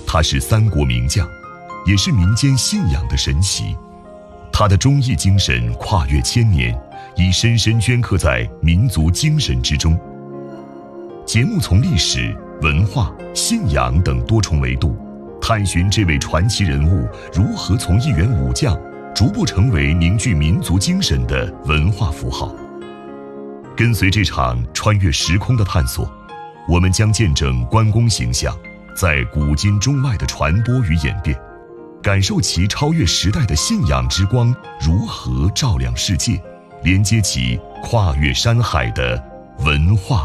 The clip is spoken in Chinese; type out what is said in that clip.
他是三国名将，也是民间信仰的神奇。他的忠义精神跨越千年，已深深镌刻在民族精神之中。节目从历史、文化、信仰等多重维度，探寻这位传奇人物如何从一员武将逐步成为凝聚民族精神的文化符号。跟随这场穿越时空的探索，我们将见证关公形象在古今中外的传播与演变，感受其超越时代的信仰之光如何照亮世界，连接起跨越山海的文化